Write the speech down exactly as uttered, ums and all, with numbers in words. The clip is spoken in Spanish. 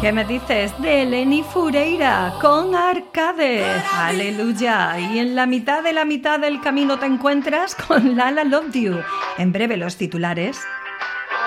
¿Qué me dices de Lenny Fureira con Arcade? ¡Aleluya! Y en la mitad de la mitad del camino te encuentras con Lala Loved You. En breve los titulares.